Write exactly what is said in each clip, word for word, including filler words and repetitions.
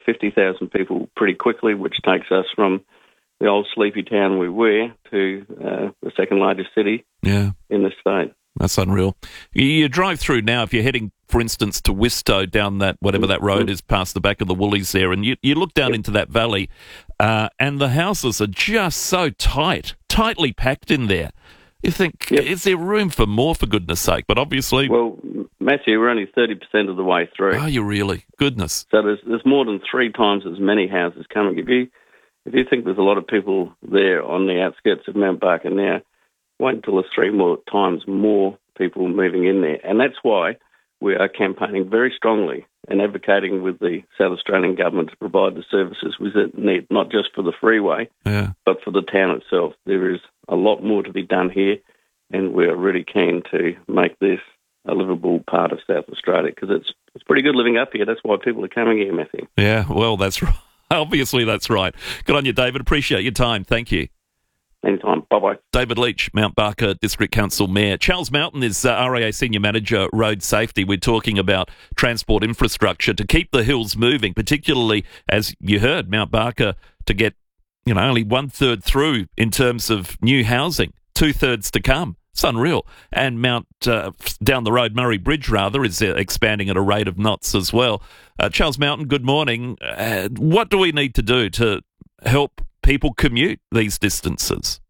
fifty thousand people pretty quickly, which takes us from the old sleepy town we were to uh, the second largest city yeah. in the state. That's unreal. You, you drive through now, if you're heading, for instance, to Wistow, down that, whatever that road is, past the back of the Woolies there, and you, you look down into that valley, uh, and the houses are just so tight, tightly packed in there. You think, yep. Is there room for more, for goodness sake? But obviously... Well, Matthew, we're only thirty percent of the way through. Are you really? Goodness. So there's there's more than three times as many houses coming. If you, if you think there's a lot of people there on the outskirts of Mount Barker now, wait until there's three more times more people moving in there. And that's why we are campaigning very strongly and advocating with the South Australian government to provide the services we need, not just for the freeway, yeah. but for the town itself. There is a lot more to be done here, and we're really keen to make this a livable part of South Australia, because it's it's pretty good living up here. That's why people are coming here, Matthew. Yeah, well, that's right. Obviously, that's right. Good on you, David. Appreciate your time. Thank you. Anytime. Bye-bye. David Leach, Mount Barker District Council Mayor. Charles Mountain is uh, R A A Senior Manager, Road Safety. We're talking about transport infrastructure to keep the hills moving, particularly, as you heard, Mount Barker to get, you know, only one-third through in terms of new housing, two-thirds to come. It's unreal. And Mount, uh, down the road, Murray Bridge, rather, is uh, expanding at a rate of knots as well. Uh, Charles Mountain, good morning. Uh, what do we need to do to help people commute these distances?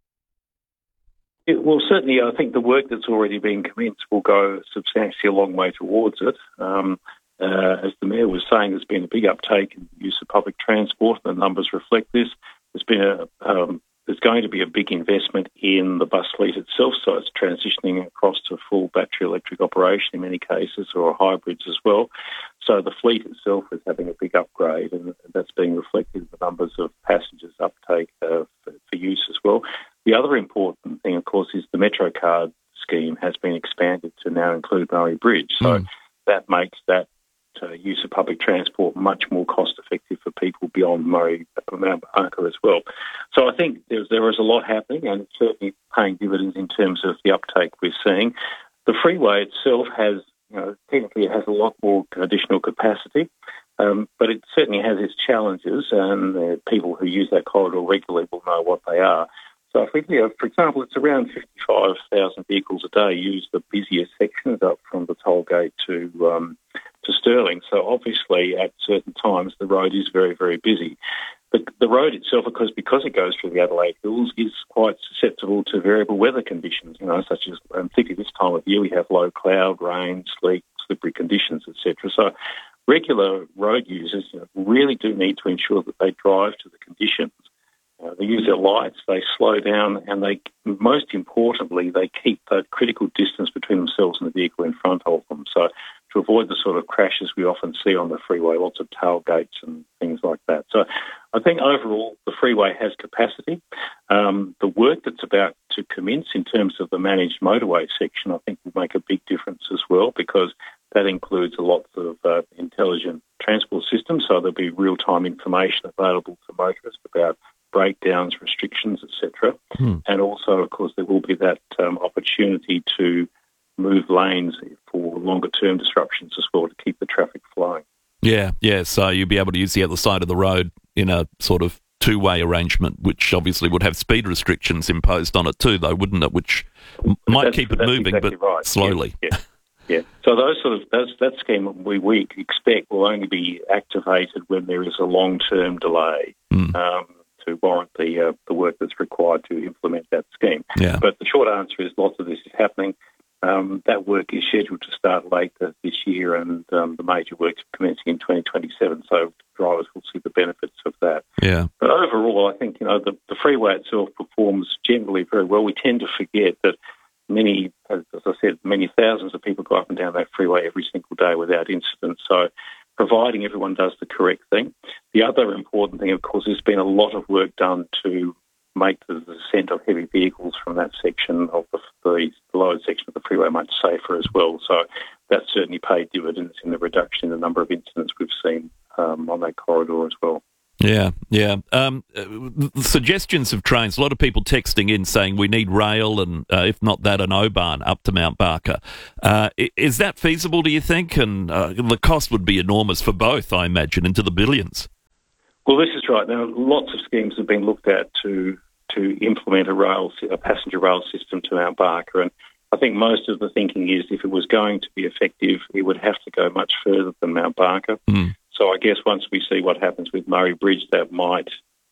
It, well, certainly, I think the work that's already been commenced will go substantially a long way towards it. Um, uh, as the Mayor was saying, there's been a big uptake in the use of public transport. The numbers reflect this. There's been a um, there's going to be a big investment in the bus fleet itself, so it's transitioning across to full battery electric operation in many cases, or hybrids as well. So the fleet itself is having a big upgrade, and that's being reflected in the numbers of passengers uptake uh, for, for use as well. The other important thing, of course, is the MetroCard scheme has been expanded to now include Murray Bridge. So mm. that makes that uh, use of public transport much more cost-effective for people beyond Murray, Mount Barker as well. So I think there's, there is a lot happening, and it's certainly paying dividends in terms of the uptake we're seeing. The freeway itself has, you know, technically it has a lot more additional capacity, um, but it certainly has its challenges, and uh, people who use that corridor regularly will know what they are. So, if we, you know, for example, it's around fifty-five thousand vehicles a day use the busiest sections up from the toll gate to um, to Stirling. So, obviously, at certain times, the road is very, very busy. But the road itself, of course, because it goes through the Adelaide Hills, is quite susceptible to variable weather conditions, you know, such as, um, particularly this time of year, we have low cloud, rain, sleet, slippery conditions, et cetera. So, regular road users, you know, really do need to ensure that they drive to the conditions. Uh, they use their lights, they slow down, and they, most importantly, they keep that critical distance between themselves and the vehicle in front of them. So to avoid the sort of crashes we often see on the freeway, lots of tailgates and things like that. So I think overall the freeway has capacity. Um, the work that's about to commence in terms of the managed motorway section, I think, will make a big difference as well, because that includes a lot of uh, intelligent transport systems. So there'll be real-time information available to motorists about breakdowns, restrictions, et cetera. Hmm. And also, of course, there will be that um, opportunity to move lanes for longer-term disruptions as well to keep the traffic flowing. Yeah, yeah. So you'll be able to use the other side of the road in a sort of two-way arrangement, which obviously would have speed restrictions imposed on it too, though, wouldn't it? Which might that's, keep it that's moving, exactly but right. slowly. Yeah, yeah. Yeah, so those sort of those, that scheme we, we expect will only be activated when there is a long-term delay mm. um, to warrant the uh, the work that's required to implement that scheme. Yeah. But the short answer is lots of this is happening. Um, that work is scheduled to start later this year, and um, the major works are commencing in twenty twenty-seven. So drivers will see the benefits of that. Yeah. But overall, I think you know the, the freeway itself performs generally very well. We tend to forget that many, as I said, many thousands of people go up and down that freeway every single day without incident. So providing everyone does the correct thing. The other important thing, of course, there's been a lot of work done to make the descent of heavy vehicles from that section of the, the lower section of the freeway much safer as well. So that certainly paid dividends in the reduction in the number of incidents we've seen um, on that corridor as well. Yeah, yeah. Um, suggestions of trains. A lot of people texting in saying we need rail and, uh, if not that, an O-Bahn up to Mount Barker. Uh, is that feasible, do you think? And uh, the cost would be enormous for both, I imagine, into the billions. Well, this is right. Now, lots of schemes have been looked at to to implement a rail, a passenger rail system to Mount Barker, and I think most of the thinking is if it was going to be effective, it would have to go much further than Mount Barker. Mm. So I guess once we see what happens with Murray Bridge, that might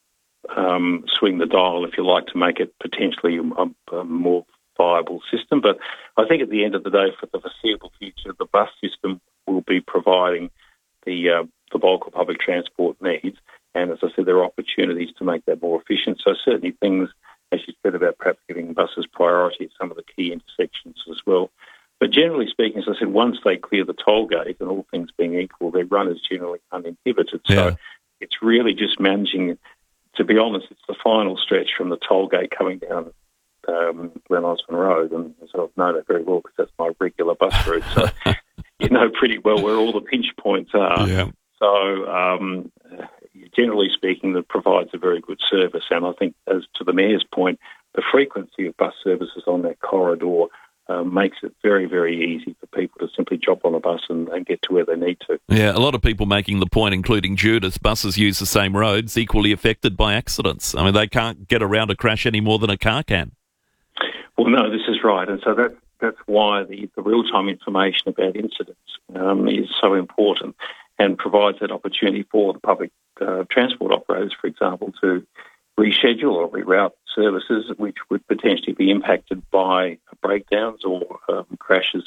um, swing the dial, if you like, to make it potentially a, a more viable system. But I think at the end of the day, for the foreseeable future, the bus system will be providing the uh, the bulk of public transport needs. And as I said, there are opportunities to make that more efficient. So certainly things, as you said, about perhaps giving buses priority at some of the key intersections as well. But generally speaking, as I said, once they clear the toll gate, and all things being equal, their run is generally uninhibited. So Yeah. it's really just managing, to be honest, it's the final stretch from the toll gate coming down um, Glen Osmond Road. And so I know that very well because that's my regular bus route. So you know pretty well where all the pinch points are. Yeah. So um, generally speaking, that provides a very good service. And I think, as to the Mayor's point, the frequency of bus services on that corridor uh, makes it very, very easy for people to simply jump on a bus and, and get to where they need to. Yeah, a lot of people making the point, including Judas, buses use the same roads, equally affected by accidents. I mean, they can't get around a crash any more than a car can. Well, no, this is right. And so that, that's why the, the real-time information about incidents um, is so important, and provides that opportunity for the public uh, transport operators, for example, to reschedule or reroute services which would potentially be impacted by breakdowns or um, crashes,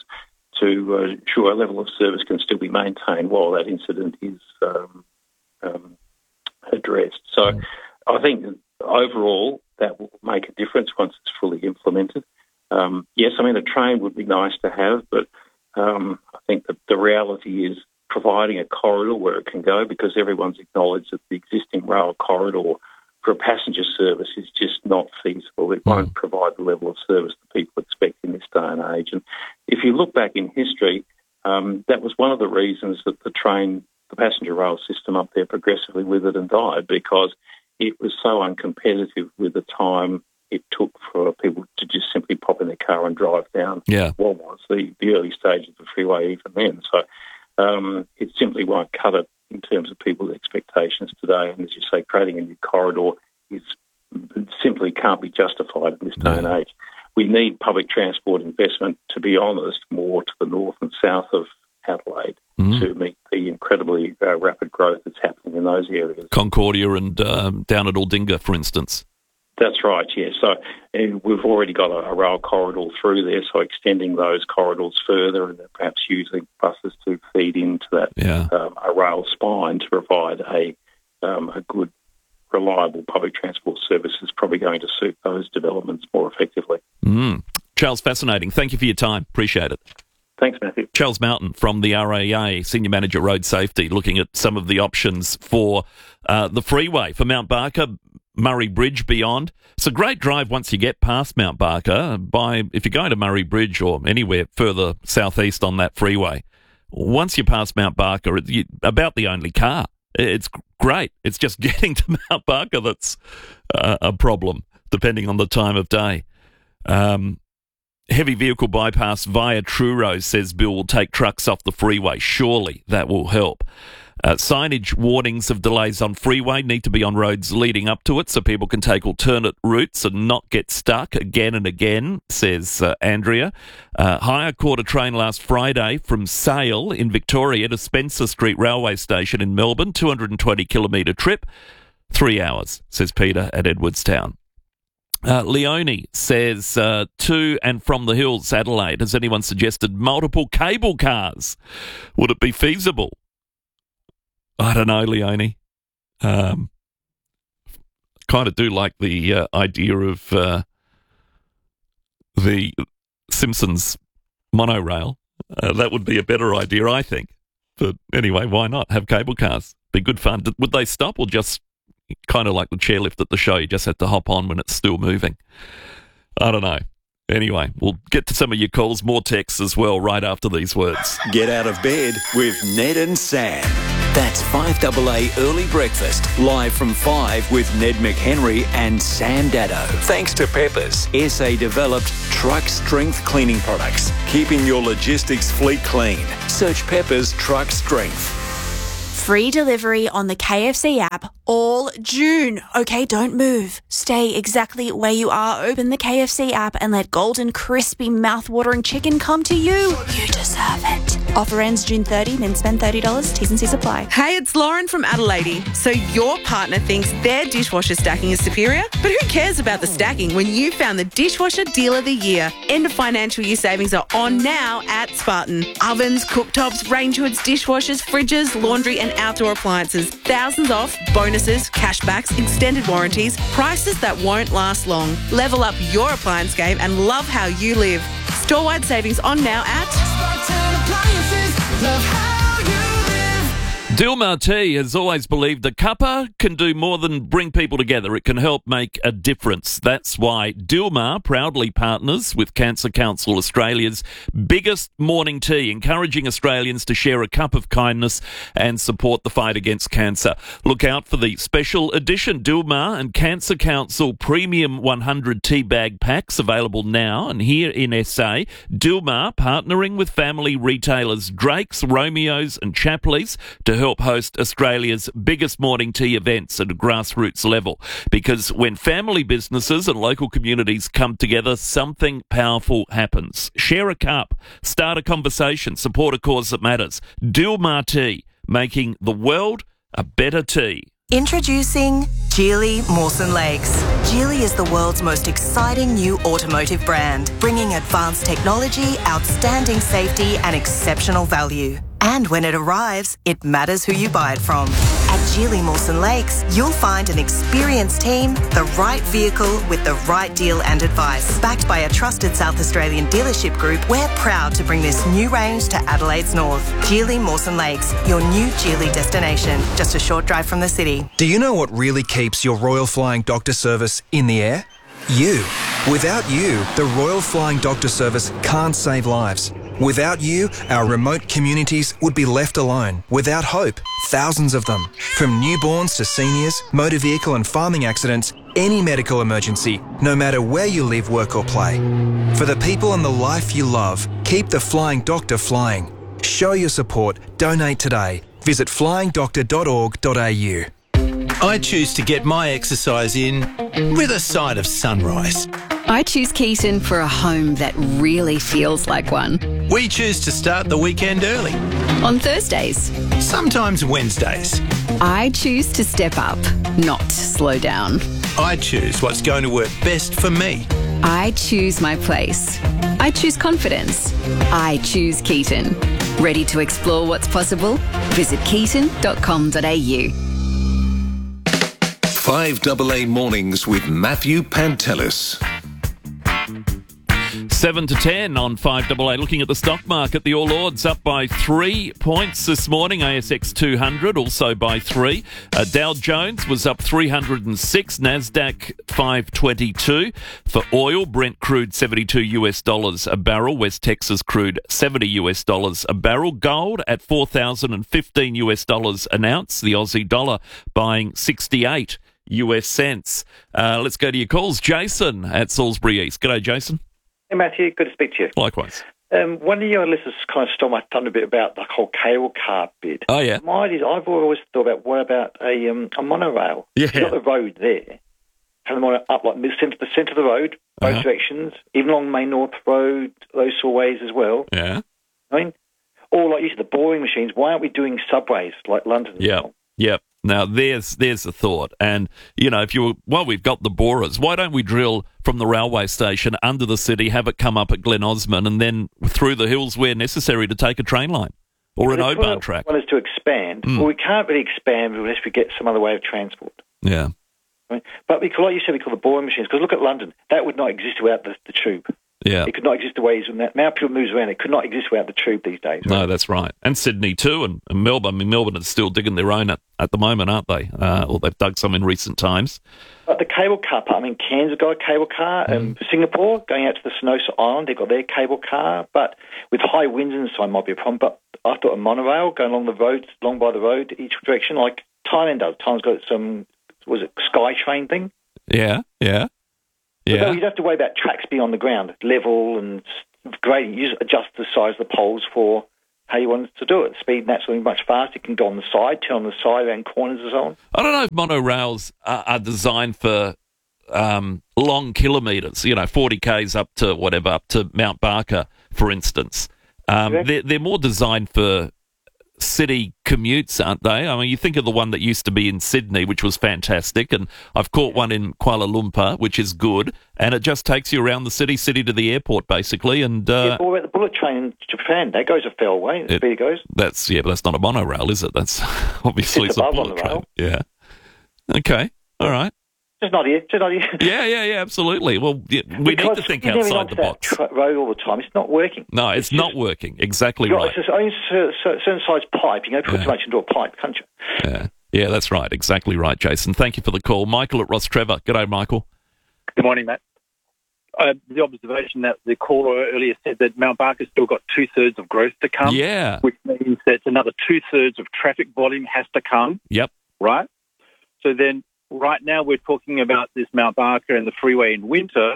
to uh, ensure a level of service can still be maintained while that incident is um, um, addressed. So I think overall that will make a difference once it's fully implemented. Um, yes, I mean, a train would be nice to have, but um, I think that the reality is providing a corridor where it can go, because everyone's acknowledged that the existing rail corridor for a passenger service is just not feasible. It won't provide the level of service that people expect in this day and age. And if you look back in history, um, that was one of the reasons that the train, the passenger rail system up there progressively withered and died, because it was so uncompetitive with the time it took for people to just simply pop in their car and drive down Yeah. what was the, the early stage of the freeway even then. So Um, it simply won't cut it in terms of people's expectations today. And as you say, creating a new corridor is simply can't be justified in this day and age. We need public transport investment, to be honest, more to the north and south of Adelaide mm-hmm. to meet the incredibly uh, rapid growth that's happening in those areas. Concordia and um, down at Aldinga, for instance. That's right, yes. So uh, we've already got a, a rail corridor through there, so extending those corridors further and then perhaps using buses to feed into that yeah. um, a rail spine to provide a um, a good, reliable public transport service is probably going to suit those developments more effectively. Mm. Charles, fascinating. Thank you for your time. Appreciate it. Thanks, Matthew. Charles Mountain from the R A A, Senior Manager Road Safety, looking at some of the options for uh, the freeway for Mount Barker, Murray Bridge beyond. It's a great drive once you get past Mount Barker. By if you're going to Murray Bridge or anywhere further southeast on that freeway, once you pass Mount Barker, it's about the only car. It's great. It's just getting to Mount Barker that's uh, a problem, depending on the time of day. Um, heavy vehicle bypass via Truro, says Bill, will take trucks off the freeway. Surely that will help. Uh, signage warnings of delays on freeway need to be on roads leading up to it so people can take alternate routes and not get stuck again and again, says uh, Andrea. Uh, Hire caught a train last Friday from Sale in Victoria to Spencer Street Railway Station in Melbourne, two hundred twenty kilometre trip, three hours, says Peter at Edwardstown. Uh, Leone says, uh, to and from the hills, Adelaide, has anyone suggested multiple cable cars? Would it be feasible? I don't know, Leone. Um, kind of do like the uh, idea of uh, the Simpsons monorail. Uh, that would be a better idea, I think. But anyway, why not? Have cable cars. Be good fun. Would they stop or just kind of like the chairlift at the show? You just have to hop on when it's still moving. I don't know. Anyway, we'll get to some of your calls, more texts as well, right after these words. Get out of bed with Ned and Sam. That's five A A Early Breakfast, live from five with Ned McHenry and Sam Daddo. Thanks to Peppers, S A-developed truck strength cleaning products, keeping your logistics fleet clean. Search Peppers Truck Strength. Free delivery on the K F C app all June. Okay, don't move. Stay exactly where you are. Open the K F C app and let golden, crispy, mouth-watering chicken come to you. You deserve it. Offer ends June thirtieth, then spend thirty dollars. T's and C's apply. Hey, it's Lauren from Adelaide. So your partner thinks their dishwasher stacking is superior? But who cares about the stacking when you found the Dishwasher Deal of the Year? End of financial year savings are on now at Spartan. Ovens, cooktops, range hoods, dishwashers, fridges, laundry and outdoor appliances. Thousands off, bonuses, cashbacks, extended warranties, prices that won't last long. Level up your appliance game and love how you live. Store-wide savings on now at Spartan Appliances. Love how you live. Dilmah Tea has always believed a cuppa can do more than bring people together. It can help make a difference. That's why Dilmah proudly partners with Cancer Council Australia's biggest morning tea, encouraging Australians to share a cup of kindness and support the fight against cancer. Look out for the special edition Dilmah and Cancer Council Premium one hundred tea bag packs available now. And here in S A, Dilmah partnering with family retailers Drake's, Romeo's and Chapley's to help host Australia's biggest morning tea events at a grassroots level. Because when family businesses and local communities come together, something powerful happens. Share a cup, start a conversation, support a cause that matters. Dilmah Tea, making the world a better tea. Introducing Geely Mawson Lakes. Geely is the world's most exciting new automotive brand, bringing advanced technology, outstanding safety and exceptional value. And when it arrives, it matters who you buy it from. At Geely Mawson Lakes, you'll find an experienced team, the right vehicle with the right deal and advice. Backed by a trusted South Australian dealership group, we're proud to bring this new range to Adelaide's north. Geely Mawson Lakes, your new Geely destination, just a short drive from the city. Do you know what really keeps your Royal Flying Doctor Service in the air? You. Without you, the Royal Flying Doctor Service can't save lives. Without you, our remote communities would be left alone, without hope, thousands of them. From newborns to seniors, motor vehicle and farming accidents, any medical emergency, no matter where you live, work or play. For the people and the life you love, keep the Flying Doctor flying. Show your support. Donate today. Visit flying doctor dot org dot a u. I choose to get my exercise in with a side of sunrise. I choose Keaton for a home that really feels like one. We choose to start the weekend early. On Thursdays. Sometimes Wednesdays. I choose to step up, not slow down. I choose what's going to work best for me. I choose my place. I choose confidence. I choose Keaton. Ready to explore what's possible? Visit keaton dot com dot a u. five A A Mornings with Matthew Pantelis. seven to ten on five A A. Looking at the stock market, the All Ords up by three points this morning. A S X two hundred also by three. Uh, Dow Jones was up three hundred six. NASDAQ five twenty-two. For oil, Brent crude seventy-two US dollars a barrel. West Texas crude seventy US dollars a barrel. Gold at four thousand fifteen US dollars an ounce. The Aussie dollar buying sixty-eight U S cents. Uh, let's go to your calls. Jason at Salisbury East. G'day, Jason. Hey, Matthew. Good to speak to you. Likewise. Um, one of your listeners kind of stole my thunder a bit about the whole cable car bit. Oh, yeah. My idea is I've always thought about what about a um, a monorail? Yeah. You've got the road there. Have the monorail up like the centre, the centre of the road, both uh-huh. directions, even along Main North Road, those sort of ways as well. Yeah. I mean, or like you said, the boring machines. Why aren't we doing subways like London? Yeah. Yep. Now, there's there's the thought. And, you know, if you well, we've got the borers. Why don't we drill from the railway station under the city, have it come up at Glen Osmond, and then through the hills where necessary to take a train line or an O-Bahn track? One is to expand. Mm. Well, we can't really expand unless we get some other way of transport. Yeah. Right? But we call, like you said, we call the boring machines. Because look at London. That would not exist without the, the tube. Yeah. It could not exist the way it's that. Now people move around. It could not exist without the tube these days. Right? No, that's right. And Sydney too, and, and Melbourne. I mean, Melbourne is still digging their own at, at the moment, aren't they? Uh, or they've dug some in recent times. But the cable car part, I mean, Cairns have got a cable car. Mm. Um, Singapore, going out to the Senosa Island, they've got their cable car. But with high winds and so on might be a problem. But I thought a monorail going along the road, along by the road, each direction, like Thailand does. Thailand's got some, was it SkyTrain thing? Yeah, yeah. Yeah. But you'd have to worry about tracks being on the ground, level and grading. You just adjust the size of the poles for how you want to do it. Speed naturally much faster. You can go on the side, turn on the side, around corners and so on. I don't know if monorails are, are designed for um, long kilometres, you know, forty kays up to whatever, up to Mount Barker, for instance. Um, yeah. they're, they're more designed for city commutes, aren't they? I mean, you think of the one that used to be in Sydney, which was fantastic, and I've caught one in Kuala Lumpur, which is good, and it just takes you around the city, city to the airport, basically. And uh, yeah, what about the bullet train in Japan? That goes a fair way. The it, speed it goes. That's yeah, but that's not a monorail, is it? That's obviously It's a above bullet on the train. rail. Yeah. Okay. All right. Just not here. Just not here. Yeah, yeah, yeah. Absolutely. Well, yeah, we Because need to think you never outside onto the that box. Tra- road all the time. It's not working. No, it's, It's not just- working. Exactly You've got right. its own cer- cer- certain size pipe. You know, put Yeah. too much into a pipe, can't you? Yeah. Yeah, that's right. Exactly right, Jason. Thank you for the call. Michael at Ross Trevor. G'day, Michael. Good morning, Matt. Uh, the observation that the caller earlier said that Mount Barker's still got two-thirds of growth to come, Yeah. which means that another two-thirds of traffic volume has to come, Yep. right? So then right now we're talking about this Mount Barker and the freeway in winter,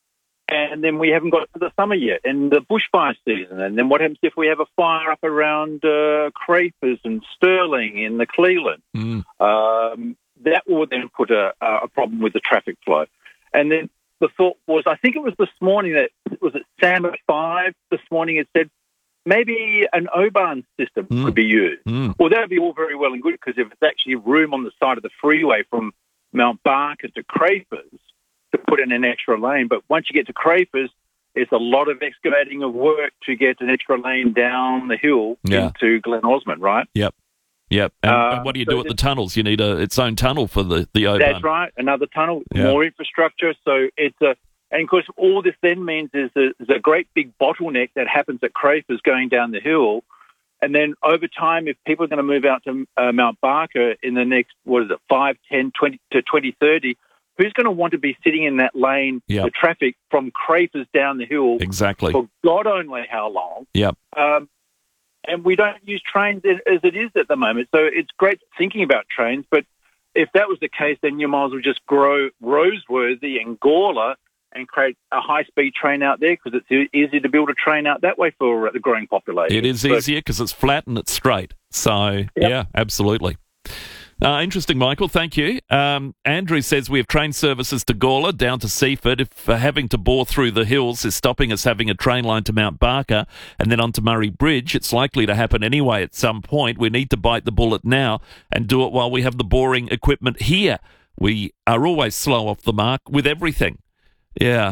and then we haven't got to the summer yet, and the bushfire season. And then what happens if we have a fire up around uh, Crapers and Stirling in the Cleveland? Mm. Um, that will then put a, a problem with the traffic flow. And then the thought was, I think it was this morning that, was it Sam at five this morning had said, maybe an O-Bahn system Mm. could be used. Mm. Well, that would be all very well and good because if it's actually room on the side of the freeway from Mount Barker to Crapers to put in an extra lane, but once you get to Crapers, it's a lot of excavating of work to get an extra lane down the hill Yeah. into Glen Osmond, right? Yep. Yep. And, Uh, and what do you so do at the tunnels? You need a its own tunnel for the, the O-Bahn. That's right. Another tunnel, Yeah. more infrastructure. So it's a, and of course, all this then means is a, is a great big bottleneck that happens at Crapers going down the hill. And then over time, if people are going to move out to uh, Mount Barker in the next, what is it, five, ten, twenty to twenty thirty, who's going to want to be sitting in that lane, Yep. the traffic from Crapers down the hill Exactly. for God only how long? Yep. Um, and we don't use trains as it is at the moment. So it's great thinking about trains, but if that was the case, then you might as well just grow Roseworthy and Gawler and create a high-speed train out there because it's e- easy to build a train out that way for uh, the growing population. It is So- easier because it's flat and it's straight. So, yeah, absolutely. Uh, interesting, Michael. Thank you. Um, Andrew says we have train services to Gawler down to Seaford. If uh, having to bore through the hills is stopping us having a train line to Mount Barker and then onto Murray Bridge, it's likely to happen anyway at some point. We need to bite the bullet now and do it while we have the boring equipment here. We are always slow off the mark with everything. Yeah.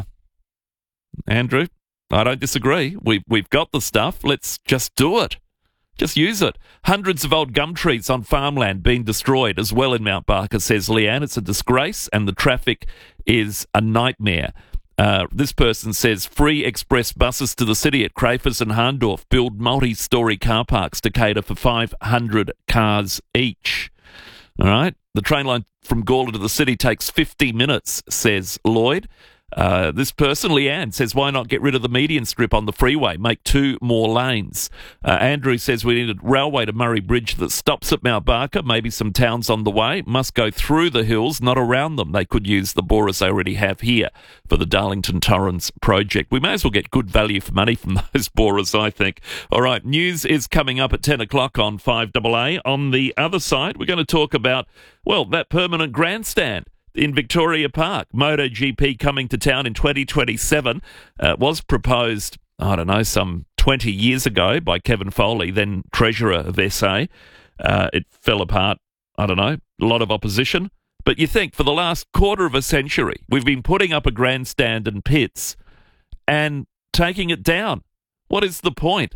Andrew, I don't disagree. We've, we've got the stuff. Let's just do it. Just use it. Hundreds of old gum trees on farmland being destroyed as well in Mount Barker, says Leanne. It's a disgrace and the traffic is a nightmare. Uh, this person says free express buses to the city at Crapers and Harndorf build multi-storey car parks to cater for five hundred cars each. All right. The train line from Gawler to the city takes fifty minutes, says Lloyd. Uh, this person, Leanne, says, why not get rid of the median strip on the freeway? Make two more lanes. Uh, Andrew says we need a railway to Murray Bridge that stops at Mount Barker, maybe some towns on the way. Must go through the hills, not around them. They could use the borers they already have here for the Darlington Torrens project. We may as well get good value for money from those borers, I think. All right, news is coming up at ten o'clock on five A A. On the other side, we're going to talk about, well, that permanent grandstand in Victoria Park. MotoGP coming to town in twenty twenty-seven uh, was proposed, I don't know, some twenty years ago by Kevin Foley, then treasurer of S A. Uh, it fell apart, I don't know, a lot of opposition. But you think for the last quarter of a century, we've been putting up a grandstand and pits and taking it down. What is the point?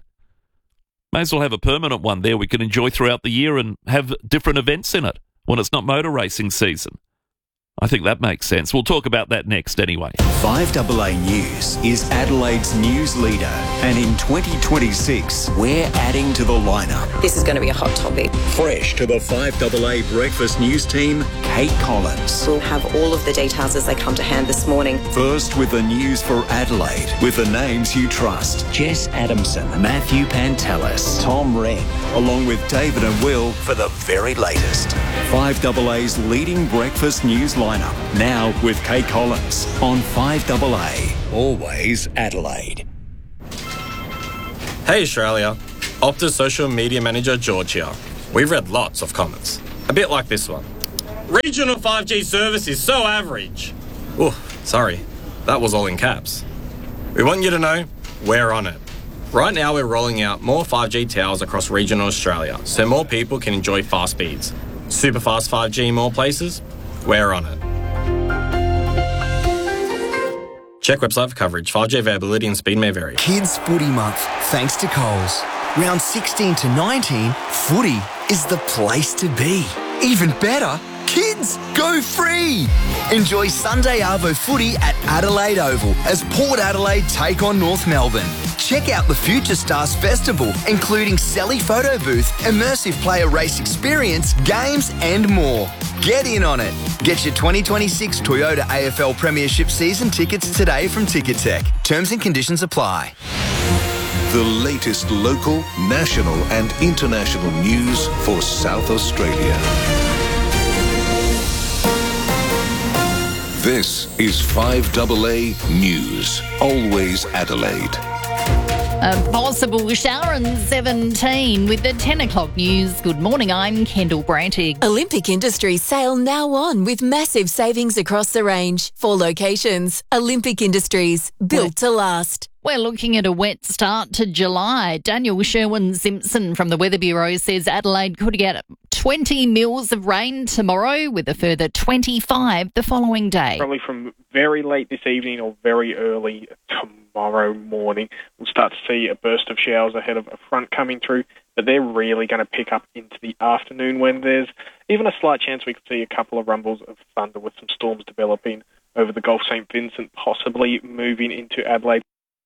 May as well have a permanent one there we can enjoy throughout the year and have different events in it when it's not motor racing season. I think that makes sense. We'll talk about that next anyway. five A A News is Adelaide's news leader, and in twenty twenty-six, we're adding to the lineup. This is going to be a hot topic. Fresh to the five A A Breakfast News team, Kate Collins. We'll have all of the details as they come to hand this morning. First with the news for Adelaide, with the names you trust. Jess Adamson, Matthew Pantelis, Tom Wren, along with David and Will for the very latest. five A A's leading breakfast news lineup, now with Kate Collins on five A A. Always Adelaide. Hey Australia, Optus social media manager George here. We've read lots of comments, a bit like this one. Regional five G service is so average. Oh, sorry, that was all in caps. We want you to know we're on it. Right now we're rolling out more five G towers across regional Australia so more people can enjoy fast speeds. Super fast five G in more places? We're on it. Check website for coverage. five G availability and speed may vary. Kids Footy Month, thanks to Coles. Round sixteen to nineteen, footy is the place to be. Even better, kids go free. Enjoy Sunday Arvo footy at Adelaide Oval as Port Adelaide take on North Melbourne. Check out the Future Stars Festival, including Selly Photo Booth, immersive player race experience, games and more. Get in on it. Get your twenty twenty-six Toyota A F L Premiership season tickets today from Ticketek. Terms and conditions apply. The latest local, national and international news for South Australia. This is five A A News, always Adelaide. A possible shower in seventeen with the ten o'clock news. Good morning, I'm Kendall Brantig. Olympic Industries sale now on with massive savings across the range. Four locations. Olympic Industries, built to last. We're looking at a wet start to July. Daniel Sherwin-Simpson from the Weather Bureau says Adelaide could get twenty mils of rain tomorrow with a further twenty-five the following day. Probably from very late this evening or very early tomorrow morning, we'll start to see a burst of showers ahead of a front coming through, but they're really going to pick up into the afternoon when there's even a slight chance we could see a couple of rumbles of thunder with some storms developing over the Gulf Saint Vincent, possibly moving into Adelaide.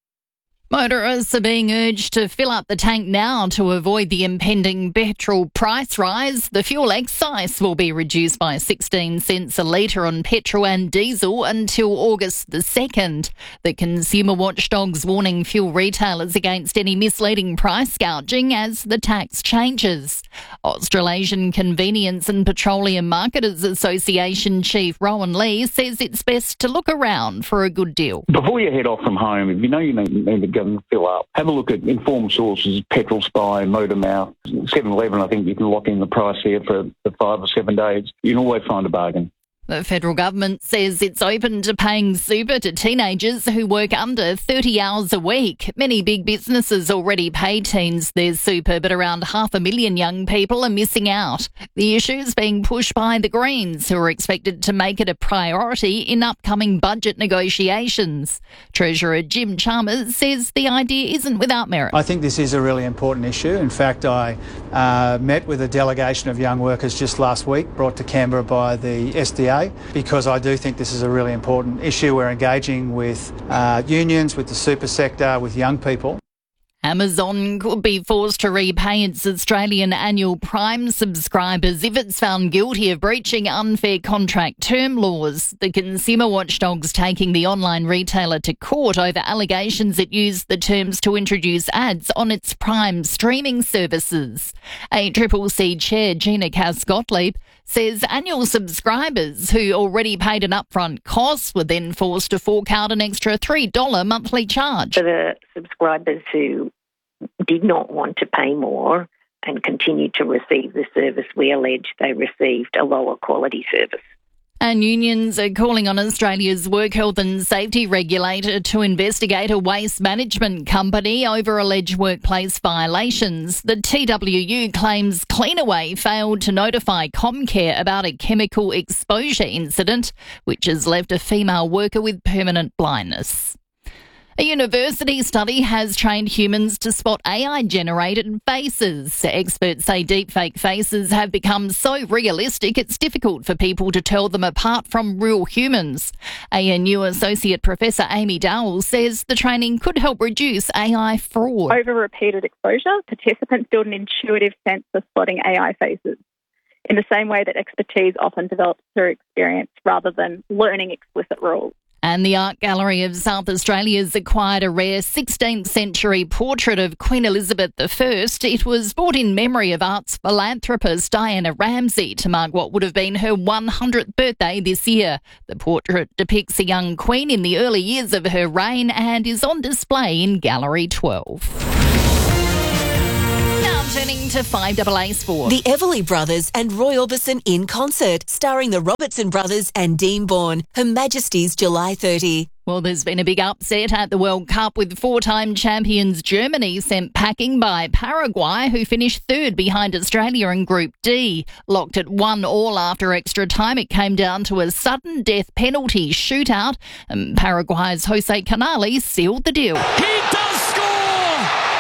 Motorists are being urged to fill up the tank now to avoid the impending petrol price rise. The fuel excise will be reduced by sixteen cents a litre on petrol and diesel until August the second. The consumer watchdog's warning fuel retailers against any misleading price gouging as the tax changes. Australasian Convenience and Petroleum Marketers Association Chief Rowan Lee says it's best to look around for a good deal. Before you head off from home, if you know you need, need to go and fill up, have a look at informed sources, Petrol Spy, Motormouth, seven eleven. I think you can lock in the price there for, for five or seven days. You can always find a bargain. The federal government says it's open to paying super to teenagers who work under thirty hours a week. Many big businesses already pay teens their super, but around half a million young people are missing out. The issue is being pushed by the Greens, who are expected to make it a priority in upcoming budget negotiations. Treasurer Jim Chalmers says the idea isn't without merit. I think this is a really important issue. In fact, I uh, met with a delegation of young workers just last week, brought to Canberra by the S D A, because I do think this is a really important issue. We're engaging with uh, unions, with the super sector, with young people. Amazon could be forced to repay its Australian annual Prime subscribers if it's found guilty of breaching unfair contract term laws. The consumer watchdog's taking the online retailer to court over allegations it used the terms to introduce ads on its Prime streaming services. A Triple C chair, Gina Cass-Gottlieb, says annual subscribers who already paid an upfront cost were then forced to fork out an extra three dollars monthly charge. For the subscribers who did not want to pay more and continued to receive the service, we allege they received a lower quality service. And unions are calling on Australia's work health and safety regulator to investigate a waste management company over alleged workplace violations. The T W U claims Cleanaway failed to notify Comcare about a chemical exposure incident, which has left a female worker with permanent blindness. A university study has trained humans to spot A I-generated faces. Experts say deepfake faces have become so realistic it's difficult for people to tell them apart from real humans. A N U Associate Professor Amy Dowell says the training could help reduce A I fraud. Over repeated exposure, participants build an intuitive sense of spotting A I faces, in the same way that expertise often develops through experience rather than learning explicit rules. And the Art Gallery of South Australia has acquired a rare sixteenth century portrait of Queen Elizabeth the First. It was bought in memory of arts philanthropist Diana Ramsay to mark what would have been her one hundredth birthday this year. The portrait depicts a young queen in the early years of her reign and is on display in Gallery twelve. listening to five A A Sport. The Everly Brothers and Roy Orbison in concert, starring the Robertson Brothers and Dean Bourne. Her Majesty's July thirtieth. Well, there's been a big upset at the World Cup with four-time champions Germany sent packing by Paraguay, who finished third behind Australia in Group D. Locked at one all after extra time, it came down to a sudden death penalty shootout, and Paraguay's Jose Canales sealed the deal. He does score!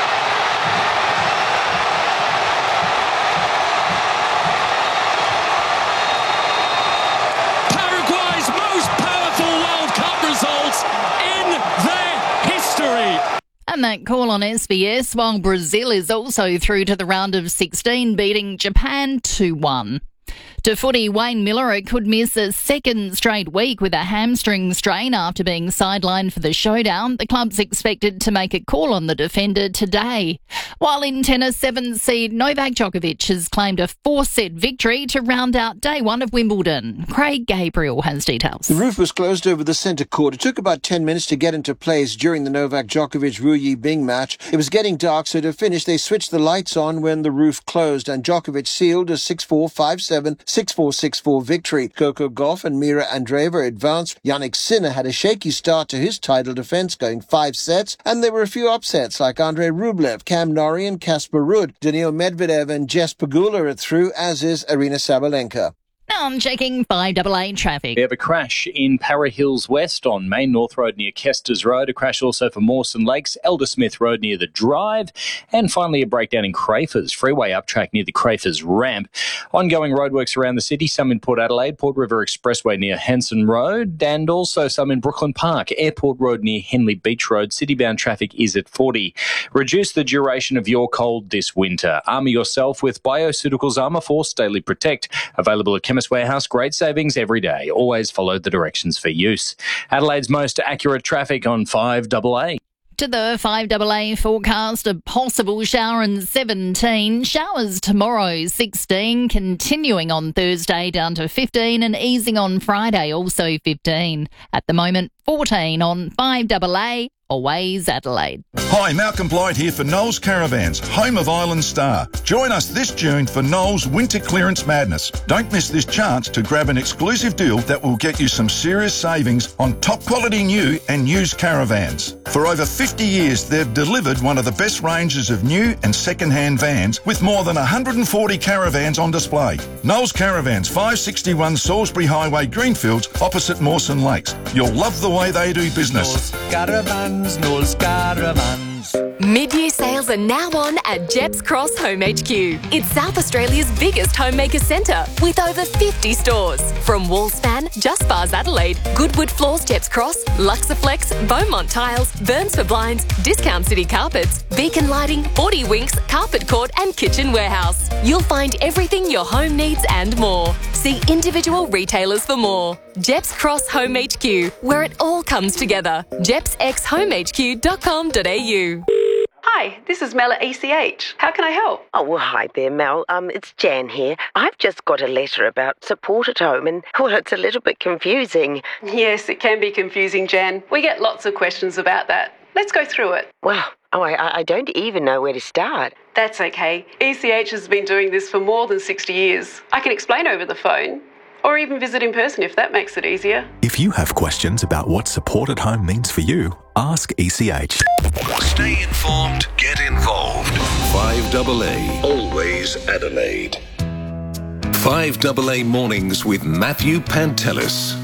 Paraguay's most powerful World Cup results in their history. And that call on S B S, while Brazil is also through to the round of sixteen, beating Japan two one. To footy, Wayne Miller could miss a second straight week with a hamstring strain after being sidelined for the showdown. The club's expected to make a call on the defender today. While in tennis, seven seed Novak Djokovic has claimed a four-set victory to round out day one of Wimbledon. Craig Gabriel has details. The roof was closed over the centre court. It took about ten minutes to get into place during the Novak Djokovic-Ru Yibing match. It was getting dark, so to finish, they switched the lights on when the roof closed, and Djokovic sealed a six four, five seven, six four, six four victory. Coco Gauff and Mira Andreeva advanced. Yannick Sinner had a shaky start to his title defence, going five sets, and there were a few upsets like Andrei Rublev, Cam Norrie and Casper Ruud. Daniil Medvedev and Jess Pegula are through, as is Arina Sabalenka. Now I'm checking five A A traffic. We have a crash in Para Hills West on Main North Road near Kester's Road. A crash also for Mawson Lakes, Elder Smith Road near the Drive. And finally a breakdown in Crafers, freeway uptrack near the Crafers Ramp. Ongoing roadworks around the city, some in Port Adelaide, Port River Expressway near Henson Road, and also some in Brooklyn Park, Airport Road near Henley Beach Road. Citybound traffic is at forty. Reduce the duration of your cold this winter. Armour yourself with Bioceuticals Armour Force Daily Protect. Available at Chemist Warehouse, great savings every day. Always follow the directions for use. Adelaide's most accurate traffic on five A A. To the five A A forecast, a possible shower in seventeen, showers tomorrow sixteen, continuing on Thursday down to fifteen and easing on Friday also fifteen. At the moment, fourteen on five A A. Always Adelaide. Hi, Malcolm Blight here for Knowles Caravans, home of Island Star. Join us this June for Knowles Winter Clearance Madness. Don't miss this chance to grab an exclusive deal that will get you some serious savings on top quality new and used caravans. For over fifty years, they've delivered one of the best ranges of new and second-hand vans with more than one hundred forty caravans on display. Knowles Caravans, five sixty-one Salisbury Highway, Greenfields, opposite Mawson Lakes. You'll love the way they do business. Knowles Caravans. Knowles Caravans. Mid-year sales are now on at Jeps Cross Home H Q. It's South Australia's biggest homemaker centre with over fifty stores. From Wallspan, Just Bars Adelaide, Goodwood Floors Jeps Cross, Luxaflex, Beaumont Tiles, Burns for Blinds, Discount City Carpets, Beacon Lighting, Forty Winks, Carpet Court and Kitchen Warehouse. You'll find everything your home needs and more. See individual retailers for more. Jeps Cross Home H Q, where it all comes together. jeps x home h q dot com dot a u. Hi, this is Mel at E C H. How can I help? Oh, well, hi there, Mel. Um, it's Jan here. I've just got a letter about support at home and, well, it's a little bit confusing. Yes, it can be confusing, Jan. We get lots of questions about that. Let's go through it. Well, oh, I, I don't even know where to start. That's okay. E C H has been doing this for more than sixty years. I can explain over the phone. Or even visit in person if that makes it easier. If you have questions about what support at home means for you, ask E C H. Stay informed, get involved. five A A, always Adelaide. five A A Mornings with Matthew Pantelis.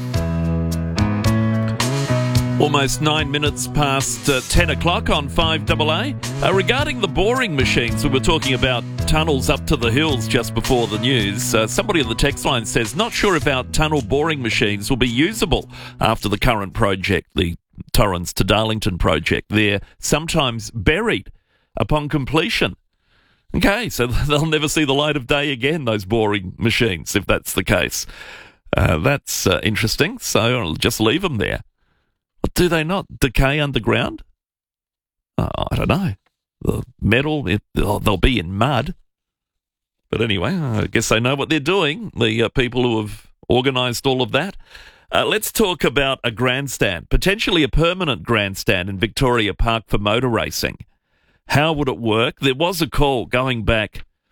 Almost nine minutes past uh, ten o'clock on five A A. Uh, regarding the boring machines, we were talking about tunnels up to the hills just before the news. Uh, somebody on the text line says, not sure if our tunnel boring machines will be usable after the current project, the Torrens to Darlington project. They're sometimes buried upon completion. Okay, so they'll never see the light of day again, those boring machines, if that's the case. Uh, that's uh, interesting, so I'll just leave them there. Do they not decay underground? Oh, I don't know. The metal, it, they'll be in mud. But anyway, I guess they know what they're doing, the uh, people who have organised all of that. Uh, let's talk about a grandstand, potentially a permanent grandstand in Victoria Park for motor racing. How would it work? There was a call going back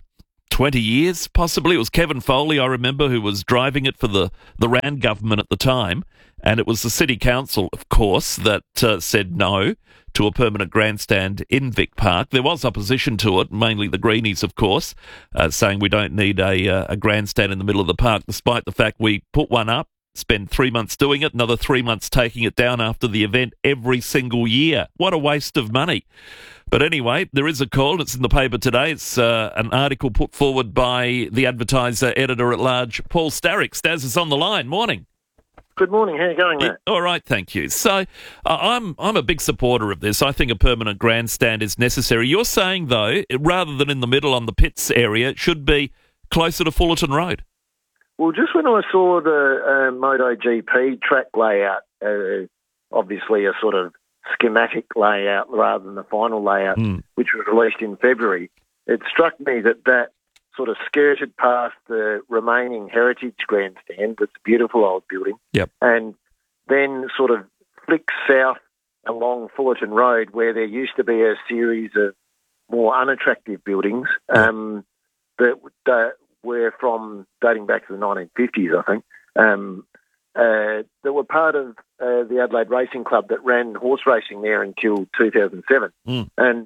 twenty years, possibly. It was Kevin Foley, I remember, who was driving it for the, the Rand government at the time. And it was the City Council, of course, that uh, said no to a permanent grandstand in Vic Park. There was opposition to it, mainly the Greenies, of course, uh, saying we don't need a, uh, a grandstand in the middle of the park, despite the fact we put one up, spend three months doing it, another three months taking it down after the event every single year. What a waste of money. But anyway, there is a call. It's in the paper today. It's uh, an article put forward by the Advertiser editor-at-large, Paul Starrick. Staz is on the line. Morning. Good morning. How are you going, mate? Yeah, all right, thank you. So uh, I'm I'm a big supporter of this. I think a permanent grandstand is necessary. You're saying, though, rather than in the middle on the pits area, it should be closer to Fullerton Road. Well, just when I saw the uh, MotoGP track layout, uh, obviously a sort of schematic layout rather than the final layout, mm. which was released in February, it struck me that that sort of skirted past the remaining heritage grandstand, that's a beautiful old building, yep. and then sort of flicks south along Fullerton Road where there used to be a series of more unattractive buildings um, that uh, were from dating back to the nineteen fifties, I think, um, uh, that were part of uh, the Adelaide Racing Club that ran horse racing there until two thousand seven. Mm. And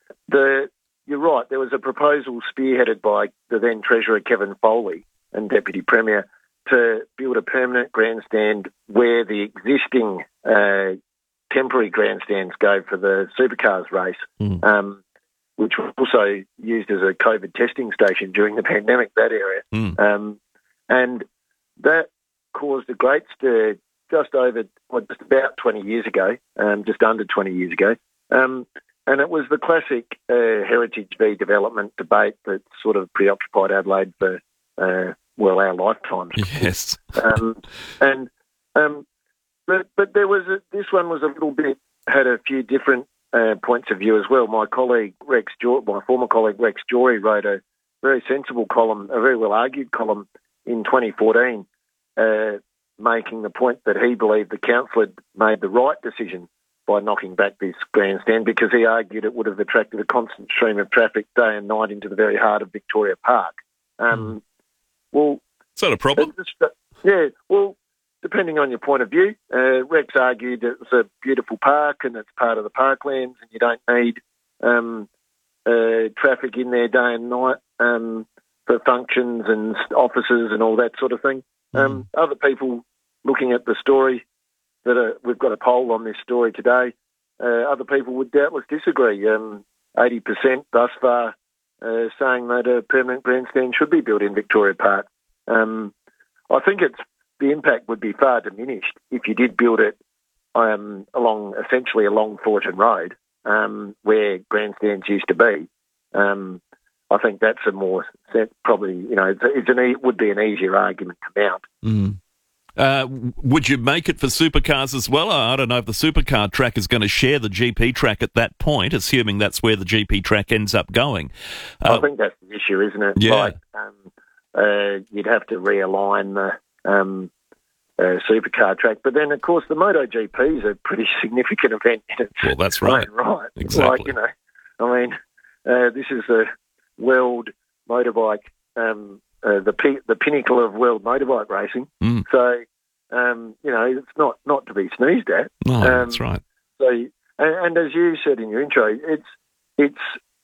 the you're right, there was a proposal spearheaded by the then Treasurer Kevin Foley and Deputy Premier to build a permanent grandstand where the existing uh, temporary grandstands go for the supercars race, mm. um, which was also used as a COVID testing station during the pandemic, that area. Mm. Um, and that caused a great stir just over, well, just about twenty years ago, um, just under twenty years ago. Um, and it was the classic uh, heritage v development debate that sort of preoccupied Adelaide for, uh, well, our lifetimes. Yes. um, and um, but but there was a, this one was a little bit, had a few different uh, points of view as well. My colleague Rex, Jory, my former colleague Rex Jory wrote a very sensible column, a very well argued column in twenty fourteen, uh, making the point that he believed the council had made the right decision by knocking back this grandstand, because he argued it would have attracted a constant stream of traffic day and night into the very heart of Victoria Park. Um, well, is that a problem? Just, uh, yeah, well, depending on your point of view, uh, Rex argued it was a beautiful park and it's part of the parklands and you don't need um, uh, traffic in there day and night um, for functions and offices and all that sort of thing. Mm. Um, other people looking at the story, that are, we've got a poll on this story today, uh, other people would doubtless disagree. Um, eighty percent thus far uh, saying that a permanent grandstand should be built in Victoria Park. Um, I think it's the impact would be far diminished if you did build it um, along, essentially along Fullerton Road, um, where grandstands used to be. Um, I think that's a more, probably, you know, it's, it's an, it would be an easier argument to mount. Mm. Uh, would you make it for supercars as well? I don't know if the supercar track is going to share the G P track at that point, assuming that's where the G P track ends up going. Uh, I think that's the issue, isn't it? Yeah. Like, um, uh, you'd have to realign the um, uh, supercar track. But then, of course, the MotoGP is a pretty significant event in its well, that's right. own right. Exactly. Like, you know, I mean, uh, this is the world motorbike um Uh, the p- the pinnacle of world motorbike racing. Mm. So, um, you know, it's not, not to be sneezed at. No, um, that's right. So, and, and as you said in your intro, it's it's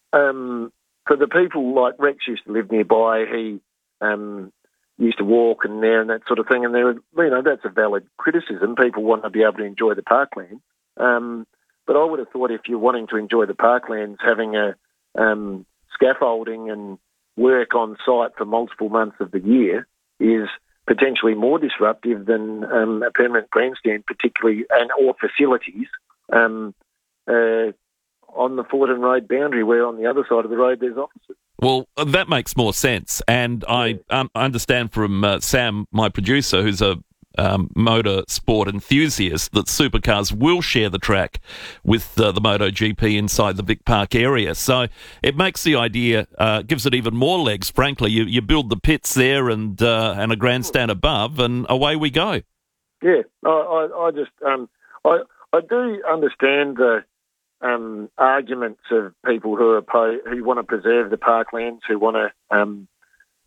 um, for the people like Rex used to live nearby. He um, used to walk and there and that sort of thing. And there, you know, that's a valid criticism. People want to be able to enjoy the parkland. Um, but I would have thought if you're wanting to enjoy the parklands, having a um, scaffolding and work on site for multiple months of the year is potentially more disruptive than um, a permanent grandstand, particularly, and or facilities um, uh, on the Fullerton Road boundary, where on the other side of the road there's offices. Well, that makes more sense. And I um, understand from uh, Sam, my producer, who's a um, motor sport enthusiast, that supercars will share the track with uh, the MotoGP inside the Vic Park area. So it makes the idea, uh, gives it even more legs, frankly. You you build the pits there and uh, and a grandstand above, and away we go. Yeah, I, I, I just, um, I, I do understand the um, arguments of people who are opposed, who want to preserve the parklands, who want to um,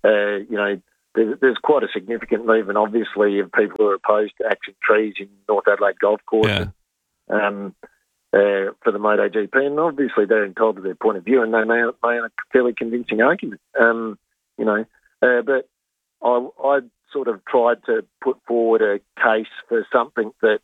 uh, you know, there's, there's quite a significant movement, obviously, of people who are opposed to Action Trees in North Adelaide Golf Course. Yeah. Um, uh, for the MotoGP, and obviously they're entitled to their point of view, and they may make a fairly convincing argument. Um, you know, uh, but I, I sort of tried to put forward a case for something that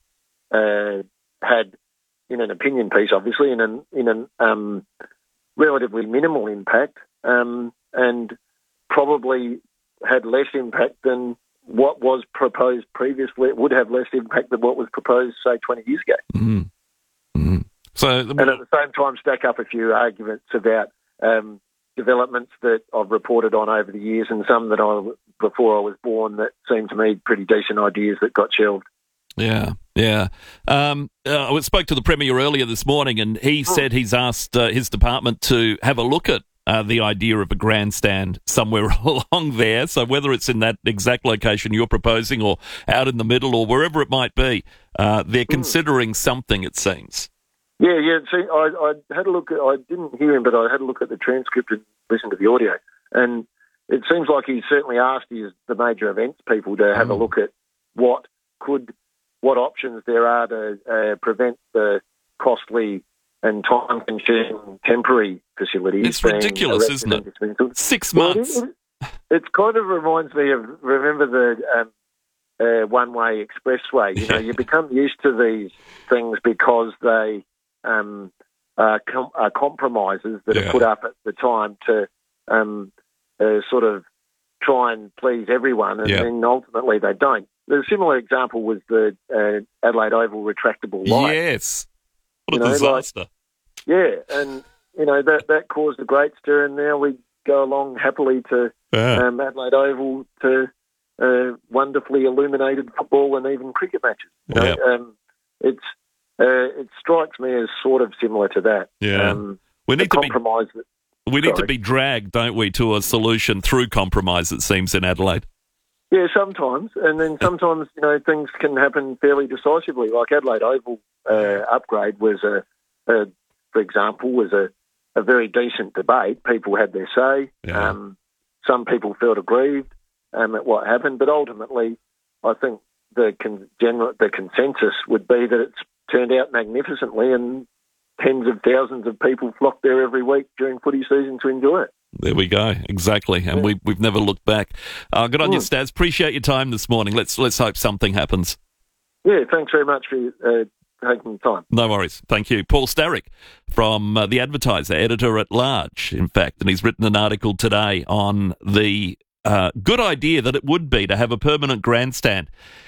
uh, had, in an opinion piece, obviously, in an in an um, relatively minimal impact, um, and probably had less impact than what was proposed previously. It would have less impact than what was proposed, say, twenty years ago. Mm-hmm. Mm-hmm. So, and at the same time, stack up a few arguments about um, developments that I've reported on over the years, and some that I, before I was born, that seemed to me pretty decent ideas that got shelved. Yeah, yeah. Um, uh, I spoke to the Premier earlier this morning, and he oh. said he's asked uh, his department to have a look at uh, the idea of a grandstand somewhere along there. So whether it's in that exact location you're proposing or out in the middle or wherever it might be, uh, they're considering something, it seems. Yeah, yeah. See, I, I had a look at, I didn't hear him, but I had a look at the transcript and listened to the audio. And it seems like he's certainly asked his, the major events people to have mm. a look at what could, what options there are to uh, prevent the costly and time-consuming temporary facilities. It's ridiculous, isn't it? Six months. Well, it, it, it kind of reminds me of, remember the um, uh, one-way expressway. You know, you become used to these things because they um, are, com- are compromises that yeah. are put up at the time to um, uh, sort of try and please everyone, and yeah. then ultimately they don't. The similar example was the uh, Adelaide Oval retractable light. Yes. What you a know, disaster. Like, yeah, and, you know, that, that caused a great stir, and now we go along happily to yeah. um, Adelaide Oval to uh, wonderfully illuminated football and even cricket matches. You know? Yeah. um, it's uh, it strikes me as sort of similar to that. Yeah. Um, we need to compromise be, that, we need sorry. to be dragged, don't we, to a solution through compromise, it seems, in Adelaide. Yeah, sometimes, and then sometimes, you know, things can happen fairly decisively. Like Adelaide Oval uh, upgrade was a, a, for example, was a, a very decent debate. People had their say. Yeah. Um, some people felt aggrieved um, at what happened, but ultimately, I think the con- general the consensus would be that it's turned out magnificently, and tens of thousands of people flock there every week during footy season to enjoy it. There we go, exactly, and yeah. we, we've never looked back. Uh, good on mm. you, Stas. Appreciate your time this morning. Let's let's hope something happens. Yeah, thanks very much for uh, taking the time. No worries. Thank you. Paul Starrick from uh, The Advertiser, editor-at-large, in fact, and he's written an article today on the uh, good idea that it would be to have a permanent grandstand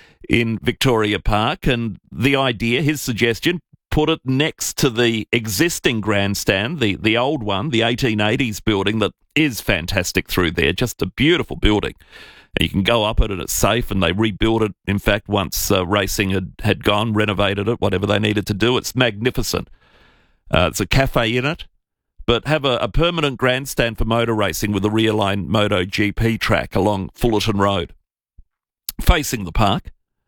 in Victoria Park, and the idea, his suggestion, put it next to the existing grandstand, the, the old one, the eighteen eighties building that is fantastic through there, just a beautiful building. And you can go up it and it's safe, and they rebuilt it, in fact, once uh, racing had, had gone, renovated it, whatever they needed to do. It's magnificent. Uh, it's a cafe in it, but have a, a permanent grandstand for motor racing with a realigned MotoGP track along Fullerton Road, facing the park.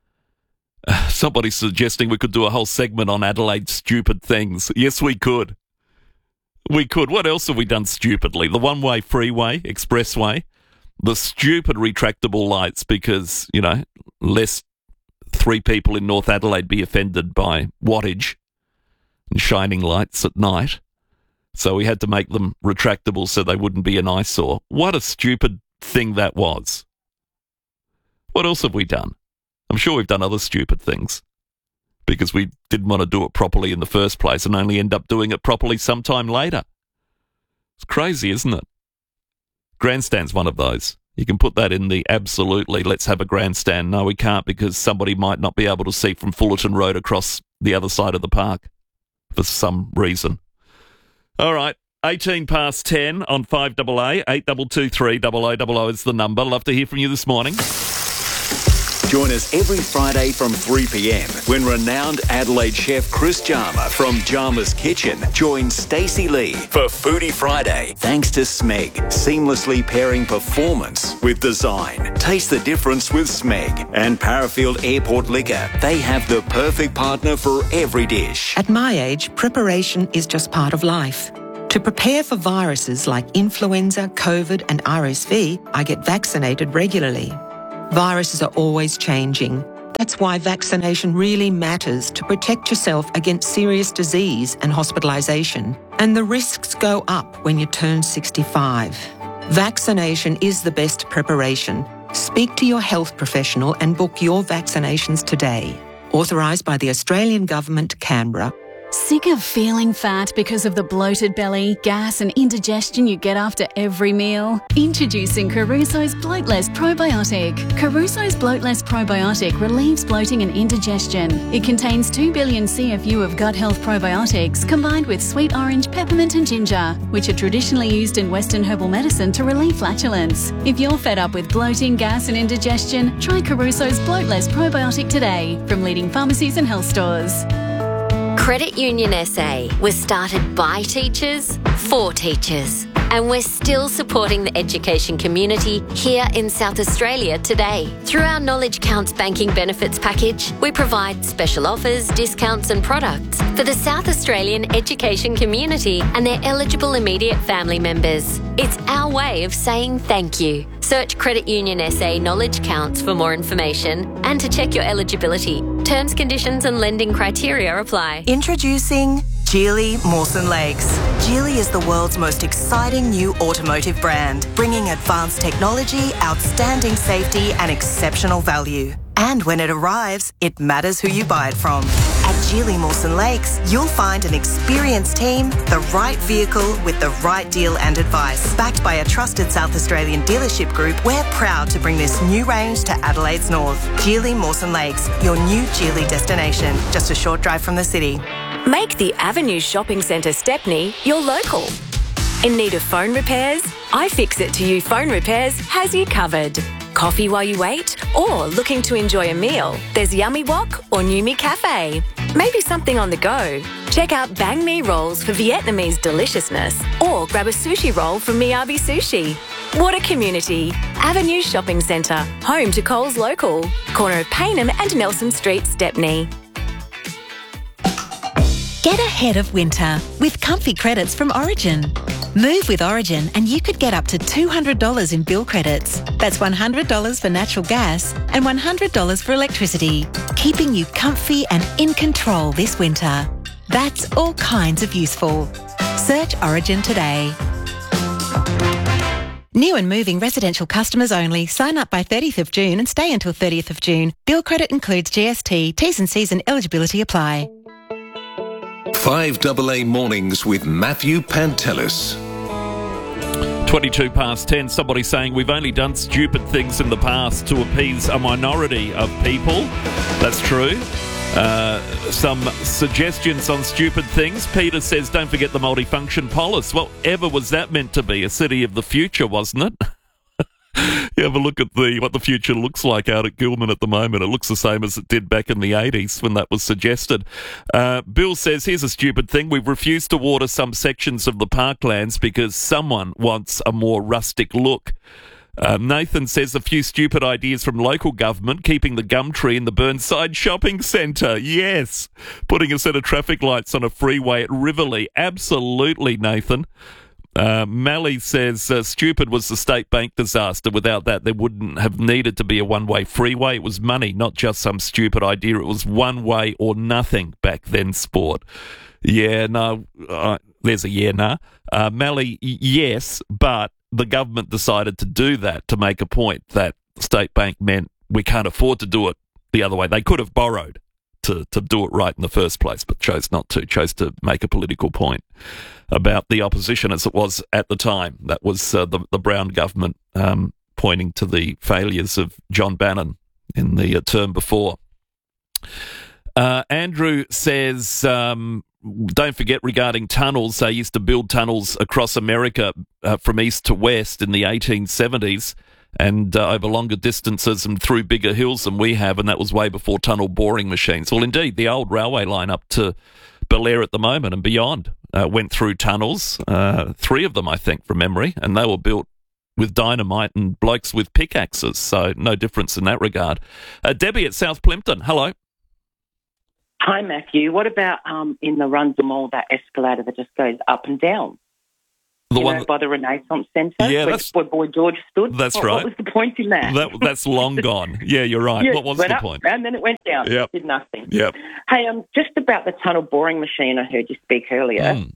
Somebody's suggesting we could do a whole segment on Adelaide's stupid things. Yes, we could. We could. What else have we done stupidly? The one-way freeway, expressway, the stupid retractable lights because, you know, lest three people in North Adelaide be offended by wattage and shining lights at night. So we had to make them retractable so they wouldn't be an eyesore. What a stupid thing that was. What else have we done? I'm sure we've done other stupid things because we didn't want to do it properly in the first place and only end up doing it properly sometime later. It's crazy, isn't it? Grandstand's one of those. You can put that in the absolutely, let's have a grandstand. No, we can't because somebody might not be able to see from Fullerton Road across the other side of the park for some reason. All right, eighteen past ten on five A A, eight two two three, double oh double oh is the number. Love to hear from you this morning. Join us every Friday from three p.m. when renowned Adelaide chef Chris Jarma from Jarma's Kitchen joins Stacey Lee for Foodie Friday. Thanks to Smeg, seamlessly pairing performance with design. Taste the difference with Smeg. And Parafield Airport Liquor. They have the perfect partner for every dish. At my age, preparation is just part of life. To prepare for viruses like influenza, COVID and R S V, I get vaccinated regularly. Viruses are always changing. That's why vaccination really matters to protect yourself against serious disease and hospitalisation. And the risks go up when you turn sixty-five. Vaccination is the best preparation. Speak to your health professional and book your vaccinations today. Authorised by the Australian Government, Canberra. Sick of feeling fat because of the bloated belly, gas and indigestion you get after every meal? Introducing Caruso's Bloatless Probiotic. Caruso's Bloatless Probiotic relieves bloating and indigestion. It contains two billion C F U of gut health probiotics combined with sweet orange, peppermint and ginger, which are traditionally used in Western herbal medicine to relieve flatulence. If you're fed up with bloating, gas and indigestion, try Caruso's Bloatless Probiotic today from leading pharmacies and health stores. Credit Union S A was started by teachers, for teachers. And we're still supporting the education community here in South Australia today. Through our Knowledge Counts banking benefits package, we provide special offers, discounts and products for the South Australian education community and their eligible immediate family members. It's our way of saying thank you. Search Credit Union S A Knowledge Counts for more information and to check your eligibility. Terms, conditions and lending criteria apply. Introducing Geely Mawson Lakes. Geely is the world's most exciting new automotive brand, bringing advanced technology, outstanding safety and exceptional value. And when it arrives, it matters who you buy it from. At Geely Mawson Lakes, you'll find an experienced team, the right vehicle with the right deal and advice. Backed by a trusted South Australian dealership group, we're proud to bring this new range to Adelaide's north. Geely Mawson Lakes, your new Geely destination, just a short drive from the city. Make the Avenue Shopping Centre Stepney your local. In need of phone repairs? iFixit to You Phone Repairs has you covered. Coffee while you wait? Or looking to enjoy a meal? There's Yummy Wok or Numi Cafe. Maybe something on the go? Check out Bang Mi rolls for Vietnamese deliciousness. Or grab a sushi roll from Miyabi Sushi. What a community. Avenue Shopping Centre, home to Coles Local. Corner of Payneham and Nelson Street, Stepney. Get ahead of winter with comfy credits from Origin. Move with Origin and you could get up to two hundred dollars in bill credits. That's one hundred dollars for natural gas and one hundred dollars for electricity, keeping you comfy and in control this winter. That's all kinds of useful. Search Origin today. New and moving residential customers only. Sign up by thirtieth of June and stay until thirtieth of June. Bill credit includes G S T. T's and C's and eligibility apply. five A A Mornings with Matthew Pantelis. twenty-two past ten, somebody saying we've only done stupid things in the past to appease a minority of people. That's true. Uh, some suggestions on stupid things. Peter says, don't forget the multifunction polis. Well, ever was that meant to be? A city of the future, wasn't it? You have a look at the what the future looks like out at Gilman at the moment. It looks the same as it did back in the eighties when that was suggested. Uh, Bill says, here's a stupid thing. We've refused to water some sections of the parklands because someone wants a more rustic look. Uh, Nathan says a few stupid ideas from local government, keeping the gum tree in the Burnside Shopping Centre. Yes. Putting a set of traffic lights on a freeway at Riverlea. Absolutely, Nathan. Uh, Mally says, uh, stupid was the State Bank disaster. Without that, there wouldn't have needed to be a one-way freeway. It was money, not just some stupid idea. It was one way or nothing back then, sport. Yeah, no, uh, there's a yeah, nah. Uh, Mally, yes, but the government decided to do that to make a point that the State Bank meant we can't afford to do it the other way. They could have borrowed to, to do it right in the first place, but chose not to, chose to make a political point about the opposition as it was at the time. That was uh, the, the Brown government um, pointing to the failures of John Bannon in the uh, term before. Uh, Andrew says, um, don't forget regarding tunnels, they used to build tunnels across America uh, from east to west in the eighteen seventies and uh, over longer distances and through bigger hills than we have, and that was way before tunnel boring machines. Well, indeed, the old railway line up to Belair at the moment and beyond uh, went through tunnels, uh, three of them, I think, from memory, and they were built with dynamite and blokes with pickaxes, so no difference in that regard. Uh, Debbie at South Plympton, hello. Hi, Matthew. What about um, in the Rundle Mall, that escalator that just goes up and down? The you one know, by the Renaissance Centre, Yeah, where, that's- where Boy George stood. That's what, right. What was the point in that? that that's long gone. Yeah, you're right. Yeah, What was went the up, point? And then it went down. Yep. Did nothing. Yep. Hey, um, just about the tunnel boring machine I heard you speak earlier. Mm.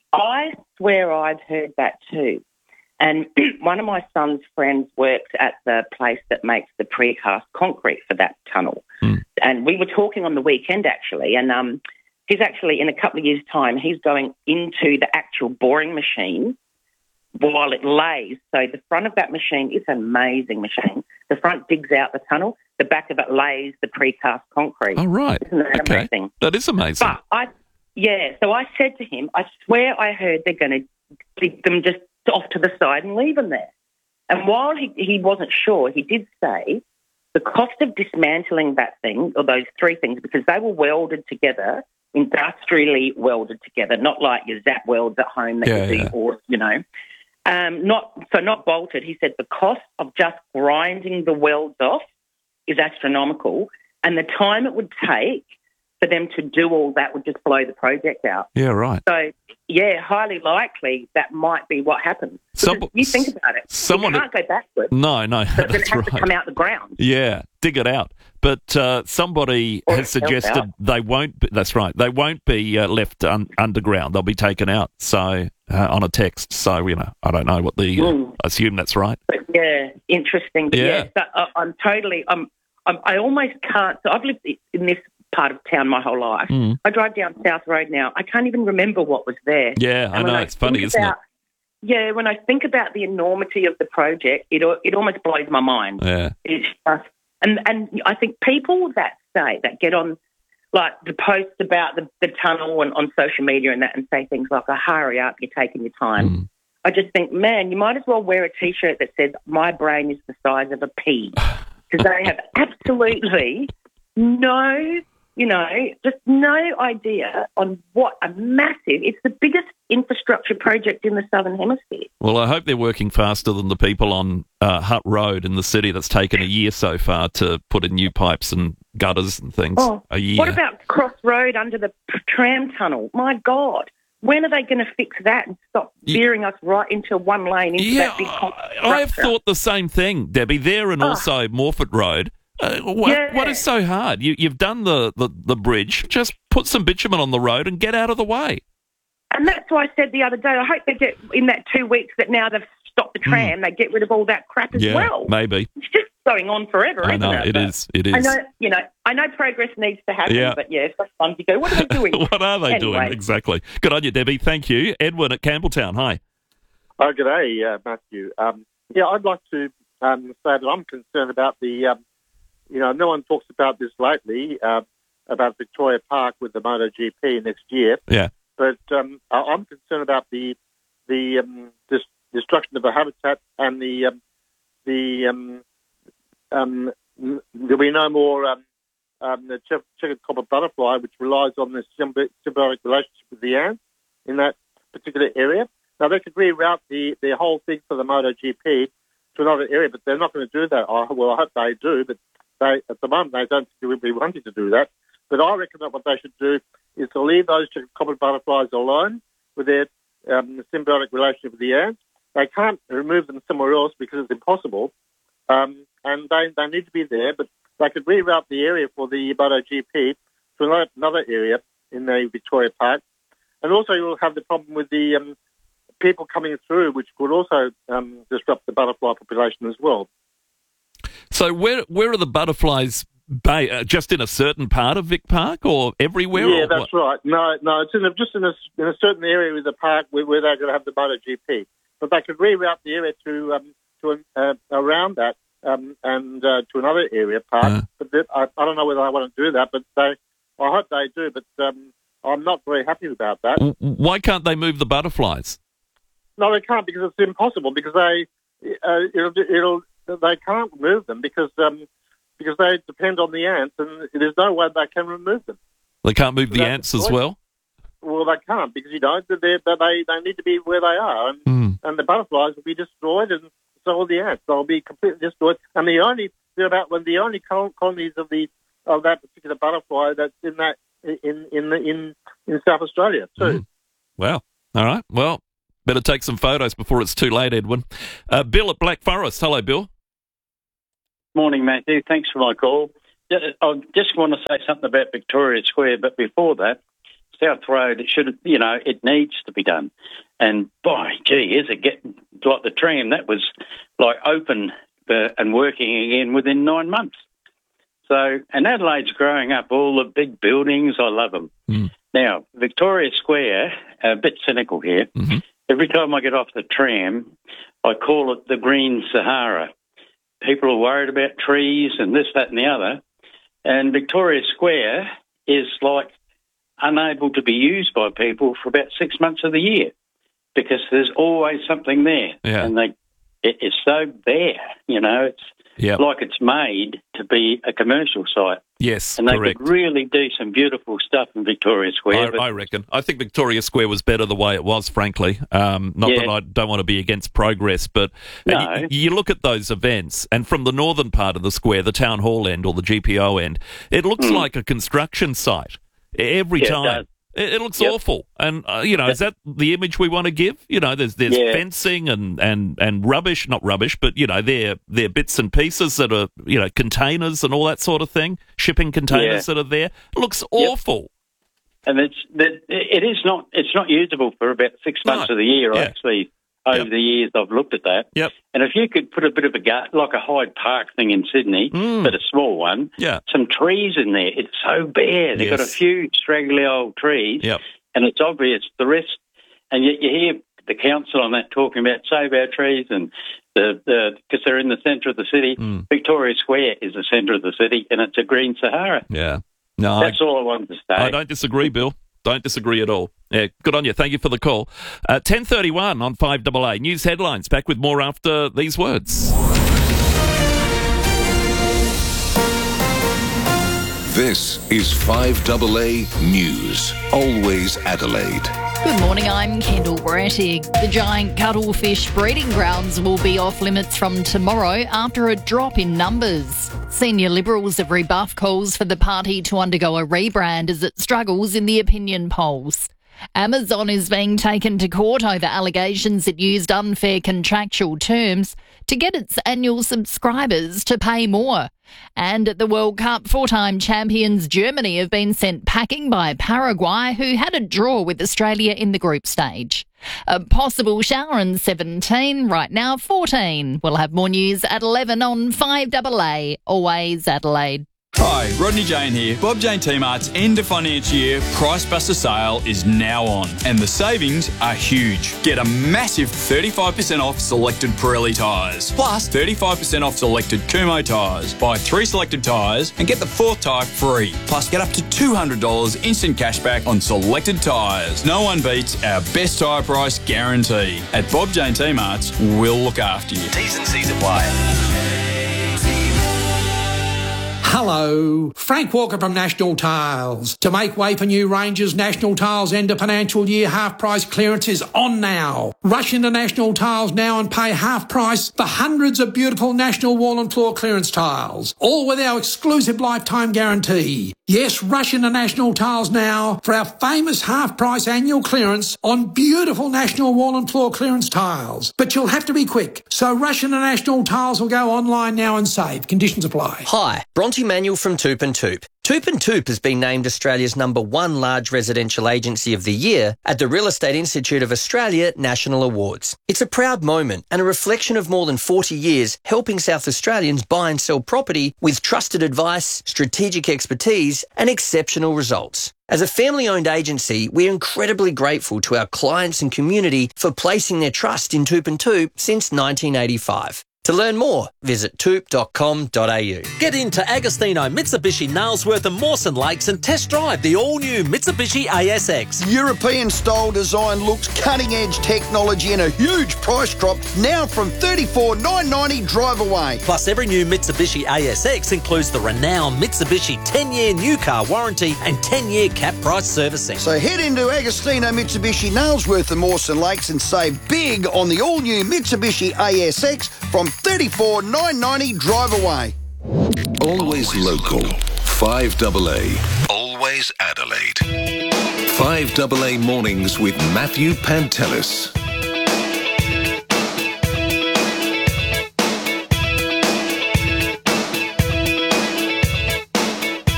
I swear I'd heard that too. And one of my son's friends works at the place that makes the precast concrete for that tunnel. Mm. And we were talking on the weekend, actually, and um, he's actually, in a couple of years' time, he's going into the actual boring machine while it lays. So the front of that machine is an amazing machine. The front digs out the tunnel. The back of it lays the precast concrete. Oh, right. Isn't that okay. amazing? That is amazing. But I, yeah, so I said to him, I swear I heard they're going to dig them just off to the side and leave them there. And while he, he wasn't sure, he did say the cost of dismantling that thing, or those three things, because they were welded together, industrially welded together, not like your zap welds at home that Yeah, you see, yeah. or, you know. Um, not so not bolted. He said the cost of just grinding the welds off is astronomical, and the time it would take for them to do all that would just blow the project out. Yeah, right. So, yeah, highly likely that might be what happens. Some- Because you think about it. someone- you can't go backwards. No, no, So it's going that's to have to right. come out the ground. Yeah, dig it out. But uh, somebody Or has help out. suggested they won't. Be, that's right. They won't be uh, left un- underground. They'll be taken out. So uh, on a text. So you know, I don't know what the. Uh, Mm. I assume that's right. But yeah, interesting. But Yeah. yeah, so I, I'm totally. I'm, I'm. I almost can't. So I've lived in this part of town my whole life. Mm. I drive down South Road now. I can't even remember what was there. Yeah, I And when know. It's funny, think isn't about, Yeah, when I think about the enormity of the project, it it almost blows my mind. it? Yeah. It's just, and and I think people that say that get on like the posts about the, the tunnel and on social media and that and say things like, oh, hurry up, you're taking your time. Mm. I just think, man, you might as well wear a T-shirt that says, my brain is the size of a pea. Because they have absolutely no, you know, just no idea on what a massive, it's the biggest infrastructure project in the Southern Hemisphere. Well, I hope they're working faster than the people on uh, Hutt Road in the city. That's taken a year so far to put in new pipes and gutters and things. Oh, a year. what about Cross Road under the p- tram tunnel? My God. When are they going to fix that and stop veering us right into one lane into Yeah, that big concrete I have structure? thought the same thing, Debbie. There and Oh. also Morford Road. Uh, what, Yeah. what is so hard? You, you've done the, the, the bridge. Just put some bitumen on the road and get out of the way. And that's why I said the other day, I hope they get, in that two weeks that now they've stopped the tram, they get rid of all that crap as Hmm. yeah, well. maybe. It's just going on forever, I isn't know, it? it But is, it I is. know, you know, I know progress needs to happen, Yeah. but yeah, sometimes you go, what are they doing? What are they doing? Anyway. Exactly. Good on you, Debbie. Thank you. Edwin at Campbelltown. Hi. Oh, g'day, uh, Matthew. Um, yeah, I'd like to um, say that I'm concerned about the, um, you know, no one talks about this lately, uh, about Victoria Park with the MotoGP next year. Yeah. But um, I- I'm concerned about the the um, dis- destruction of the habitat and the um, the um, um, n- there'll be no more um, um, the che- checkered copper butterfly, which relies on this symbi- symbiotic relationship with the ant in that particular area. Now they could reroute the, the whole thing for the MotoGP to another area, but they're not going to do that. I, well, I hope they do, but they at the moment they don't seem to be wanting to do that. But I reckon that what they should do is to leave those checkered copper butterflies alone with their um, symbiotic relationship with the ants. They can't remove them somewhere else because it's impossible, um, and they, they need to be there. But they could reroute the area for the MotoGP to another, another area in the Victoria Park. And also you'll have the problem with the um, people coming through, which could also um, disrupt the butterfly population as well. So where where are the butterflies? Bay, uh, just in a certain part of Vic Park or everywhere? Yeah, or that's what? right. No, no, it's in a, just in a, in a certain area of the park where, where they're going to have the MotoGP. But they could reroute the area to um, to uh, around that um, and uh, to another area park. Uh. But they, I, I don't know whether they want to do that. But they, I hope they do. But um, I'm not very happy about that. W- Why can't they move the butterflies? No, they can't because it's impossible. Because they uh, it'll, it'll they can't move them because um, because they depend on the ants, and there's no way they can remove them. They can't move the That's ants as right. well? Well, they can't because you know they they they need to be where they are, and, Mm. and the butterflies will be destroyed, and so will the ants. They'll be completely destroyed. And the only they're about when the only col- colonies of the of that particular butterfly that's in that in in the, in in South Australia too. Mm. Well, all right. Well, Better take some photos before it's too late, Edwin. Uh, Bill at Black Forest. Hello, Bill. Morning, Matthew. Thanks for my call. I just want to say something about Victoria Square, but before that, South Road, it should, you know, it needs to be done. And, boy, gee, is it getting, like the tram, that was, like, open uh, and working again within nine months. So, and Adelaide's growing up, all the big buildings, I love them. Mm. Now, Victoria Square, a bit cynical here, mm-hmm. every time I get off the tram, I call it the Green Sahara. People are worried about trees and this, that and the other. And Victoria Square is like unable to be used by people for about six months of the year because there's always something there. Yeah. And they, it, it's so bare, you know, it's yep. like it's made to be a commercial site. Yes, and they correct. could really do some beautiful stuff in Victoria Square. I, but I reckon. I think Victoria Square was better the way it was, frankly. Um, not Yeah. that I don't want to be against progress, but No. you, you look at those events, and from the northern part of the square, the town hall end or the G P O end, it looks Mm. like a construction site every Yeah, it time. does. It, it looks Yep. awful. And, uh, you know, is that the image we want to give? You know, there's there's Yeah. fencing and, and, and rubbish, not rubbish, but, you know, they're, they're bits and pieces that are, you know, containers and all that sort of thing, shipping containers Yeah. that are there. It looks awful. And it's that it is not it's not usable for about six months No. of the year. Yeah. Actually, over Yep. the years I've looked at that. Yep. And if you could put a bit of a gar- like a Hyde Park thing in Sydney, Mm. but a small one, Yeah. some trees in there. It's so bare. They've got a Yes. few straggly old trees, Yep. and it's obvious the rest. And yet you hear the council on that talking about save our trees and the because they're in the centre of the city. Mm. Victoria Square is the centre of the city, and it's a green Sahara. Yeah. No, That's all I wanted to say. I don't disagree, Bill. Don't disagree at all. Yeah, good on you. Thank you for the call. Uh, ten thirty-one on five A A. News headlines. Back with more after these words. This is five A A News. Always Adelaide. Good morning, I'm Kendall Brattig. The giant cuttlefish breeding grounds will be off limits from tomorrow after a drop in numbers. Senior Liberals have rebuffed calls for the party to undergo a rebrand as it struggles in the opinion polls. Amazon is being taken to court over allegations it used unfair contractual terms to get its annual subscribers to pay more. And at the World Cup, four-time champions Germany have been sent packing by Paraguay, who had a draw with Australia in the group stage. A possible shower in seventeen, right now fourteen. We'll have more news at eleven on five A A, always Adelaide. Hi, Rodney Jane here. Bob Jane T-Mart's end of financial year Price Buster sale is now on, and the savings are huge. Get a massive thirty-five percent off selected Pirelli tyres, plus thirty-five percent off selected Kumho tyres. Buy three selected tyres and get the fourth tyre free. Plus, get up to two hundred dollars instant cashback on selected tyres. No one beats our best tyre price guarantee. At Bob Jane T-Mart's, we'll look after you. T's and C's apply. Hello, Frank Walker from National Tiles. To make way for new ranges, National Tiles end of financial year half price clearance is on now. Rush into National Tiles now and pay half price for hundreds of beautiful National wall and floor clearance tiles, all with our exclusive lifetime guarantee. Yes, rush into National Tiles now for our famous half price annual clearance on beautiful National wall and floor clearance tiles. But you'll have to be quick, so rush into National Tiles or go online now and save. Conditions apply. Hi, Bronte Manuel from Toop and Toop. Toop and Toop has been named Australia's number one large residential agency of the year at the Real Estate Institute of Australia National Awards. It's a proud moment and a reflection of more than forty years helping South Australians buy and sell property with trusted advice, strategic expertise and exceptional results. As a family-owned agency, we're incredibly grateful to our clients and community for placing their trust in Toop and Toop since nineteen eighty-five. To learn more, visit toop dot com dot a u. Get into Agostino Mitsubishi Nailsworth and Mawson Lakes and test drive the all-new Mitsubishi A S X. European-style design looks, cutting-edge technology and a huge price drop now from thirty-four thousand nine hundred ninety dollars drive away. Plus, every new Mitsubishi A S X includes the renowned Mitsubishi ten-year new car warranty and ten-year cap price servicing. So head into Agostino Mitsubishi Nailsworth and Mawson Lakes and save big on the all-new Mitsubishi A S X from thirty-four thousand nine hundred ninety dollars drive away. Always local. five A A. Always Adelaide. five A A mornings with Matthew Pantelis.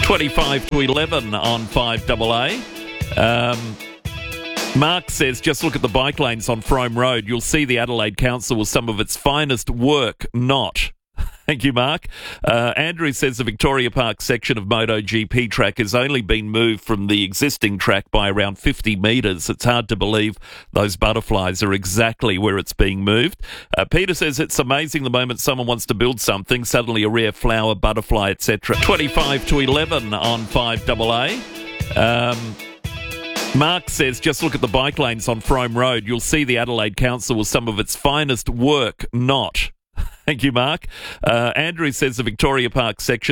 twenty-five to eleven on five double A. Um, Mark says, just look at the bike lanes on Frome Road. You'll see the Adelaide Council with some of its finest work not. Thank you, Mark. Uh, Andrew says the Victoria Park section of MotoGP track has only been moved from the existing track by around fifty metres. It's hard to believe those butterflies are exactly where it's being moved. Uh, Peter says it's amazing the moment someone wants to build something, suddenly a rare flower, butterfly, et cetera. twenty-five to eleven on five double A. Um... Mark says, just look at the bike lanes on Frome Road. You'll see the Adelaide Council with some of its finest work not. Thank you, Mark. Uh, Andrew says the Victoria Park section